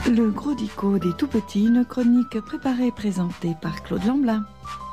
Le Gros Dico des tout-petits, une chronique préparée et présentée par Claude Lamblin.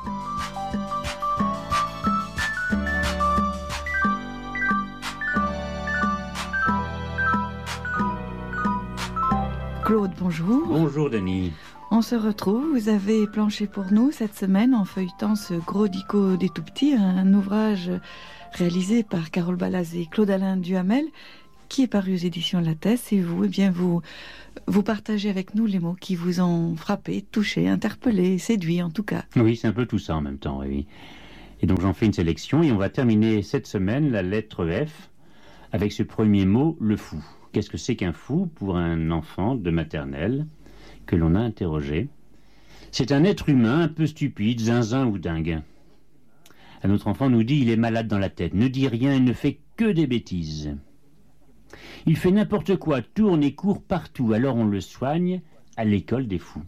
Claude, bonjour. Bonjour Denis. On se retrouve, vous avez planché pour nous cette semaine en feuilletant ce Gros Dico des tout-petits, un ouvrage réalisé par Carole Balaz et Claude-Alain Duhamel, qui est paru aux éditions Lattès. Et vous, vous partagez avec nous les mots qui vous ont frappé, touché, interpellé, séduit en tout cas. Oui, c'est un peu tout ça en même temps, oui. Et donc j'en fais une sélection et on va terminer cette semaine la lettre F avec ce premier mot, le fou. Qu'est-ce que c'est qu'un fou pour un enfant de maternelle que l'on a interrogé? C'est un être humain un peu stupide, zinzin ou dingue. Un autre enfant nous dit il est malade dans la tête, ne dit rien et ne fait que des bêtises. Il fait n'importe quoi, tourne et court partout, alors on le soigne à l'école des fous.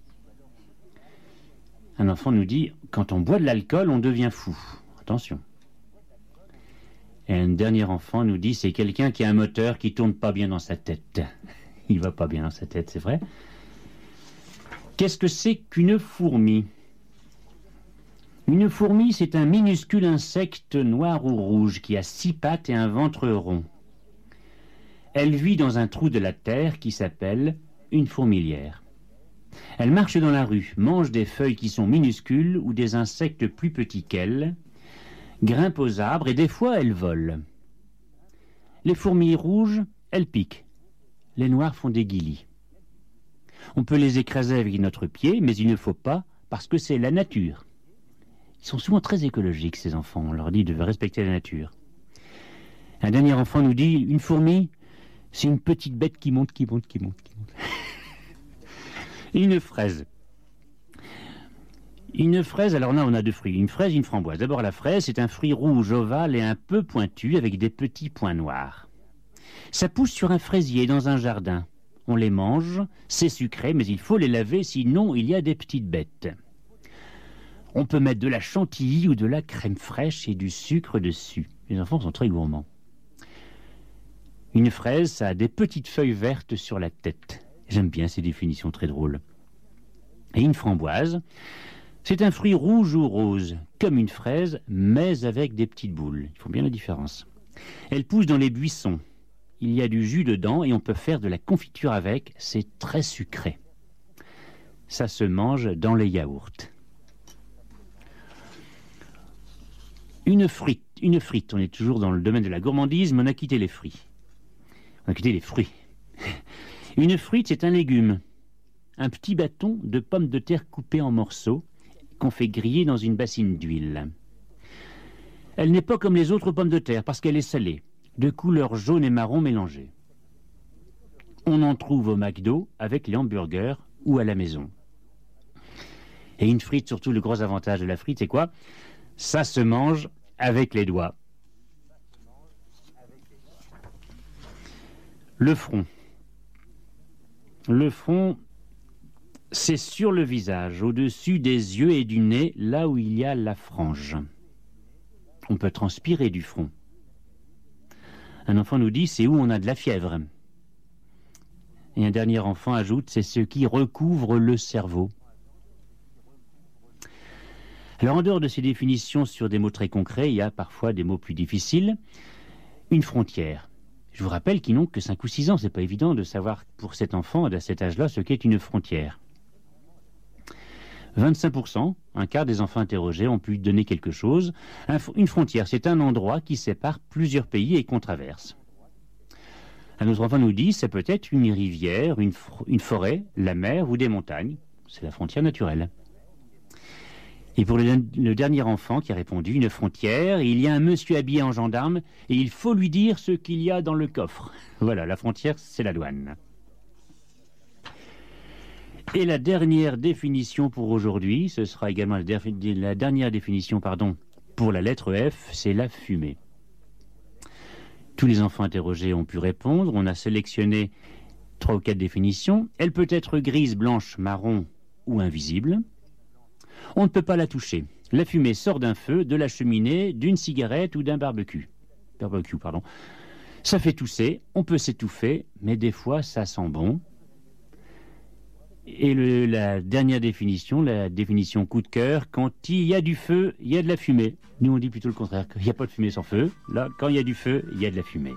Un enfant nous dit quand on boit de l'alcool, on devient fou. Attention. Et un dernier enfant nous dit c'est quelqu'un qui a un moteur qui tourne pas bien dans sa tête. Il va pas bien dans sa tête, c'est vrai. Qu'est-ce que c'est qu'une fourmi? Une fourmi, c'est un minuscule insecte noir ou rouge qui a 6 pattes et un ventre rond. Elle vit dans un trou de la terre qui s'appelle une fourmilière. Elle marche dans la rue, mange des feuilles qui sont minuscules ou des insectes plus petits qu'elle, grimpe aux arbres et des fois elle vole. Les fourmis rouges, elles piquent. Les noires font des guilis. On peut les écraser avec notre pied, mais il ne faut pas, parce que c'est la nature. Ils sont souvent très écologiques, ces enfants. On leur dit de respecter la nature. Un dernier enfant nous dit, une fourmi, c'est une petite bête qui monte. Une fraise. Une fraise, alors là on a 2 fruits, une fraise et une framboise. D'abord la fraise, c'est un fruit rouge, ovale et un peu pointu avec des petits points noirs. Ça pousse sur un fraisier dans un jardin. On les mange, c'est sucré, mais il faut les laver, sinon il y a des petites bêtes. On peut mettre de la chantilly ou de la crème fraîche et du sucre dessus. Les enfants sont très gourmands. Une fraise, ça a des petites feuilles vertes sur la tête. J'aime bien ces définitions très drôles. Et une framboise, c'est un fruit rouge ou rose, comme une fraise, mais avec des petites boules. Il faut bien la différence. Elle pousse dans les buissons. Il y a du jus dedans et on peut faire de la confiture avec. C'est très sucré. Ça se mange dans les yaourts. Une frite. On est toujours dans le domaine de la gourmandise, mais on a quitté les fruits. Une frite, c'est un légume. Un petit bâton de pommes de terre coupées en morceaux qu'on fait griller dans une bassine d'huile. Elle n'est pas comme les autres pommes de terre parce qu'elle est salée, de couleur jaune et marron mélangées. On en trouve au McDo avec les hamburgers ou à la maison. Et une frite, surtout le gros avantage de la frite, c'est quoi? Ça se mange avec les doigts. Le front. Le front, c'est sur le visage, au-dessus des yeux et du nez, là où il y a la frange. On peut transpirer du front. Un enfant nous dit, c'est où on a de la fièvre. Et un dernier enfant ajoute, c'est ce qui recouvre le cerveau. Alors en dehors de ces définitions sur des mots très concrets, il y a parfois des mots plus difficiles. Une frontière. Je vous rappelle qu'ils n'ont que 5 ou 6 ans. C'est pas évident de savoir pour cet enfant, à cet âge-là, ce qu'est une frontière. 25%, un quart des enfants interrogés ont pu donner quelque chose. Une frontière, c'est un endroit qui sépare plusieurs pays et qu'on traverse. Un autre enfant nous dit, ça peut être une rivière, une forêt, la mer ou des montagnes. C'est la frontière naturelle. Et pour le dernier enfant qui a répondu, une frontière, il y a un monsieur habillé en gendarme et il faut lui dire ce qu'il y a dans le coffre. Voilà, la frontière, c'est la douane. Et la dernière définition pour aujourd'hui, ce sera également la dernière définition pour la lettre F, c'est la fumée. Tous les enfants interrogés ont pu répondre. On a sélectionné 3 ou 4 définitions. Elle peut être grise, blanche, marron ou invisible. On ne peut pas la toucher. La fumée sort d'un feu, de la cheminée, d'une cigarette ou d'un barbecue. Ça fait tousser, on peut s'étouffer, mais des fois ça sent bon. Et la dernière définition, la définition coup de cœur, quand il y a du feu, il y a de la fumée. Nous, on dit plutôt le contraire, qu'il n'y a pas de fumée sans feu. Là, quand il y a du feu, il y a de la fumée.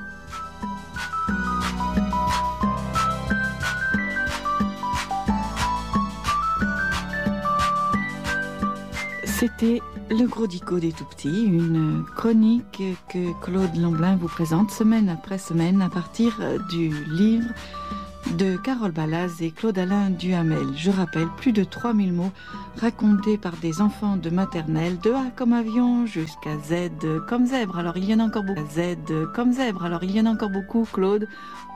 C'était Le Gros Dico des Tout-Petits, une chronique que Claude Lamblin vous présente semaine après semaine à partir du livre de Carole Balaz et Claude-Alain Duhamel. Je rappelle, plus de 3000 mots racontés par des enfants de maternelle, de A comme avion jusqu'à Z comme zèbre. Alors il y en a encore beaucoup. Z comme zèbre. Alors il y en a encore beaucoup, Claude.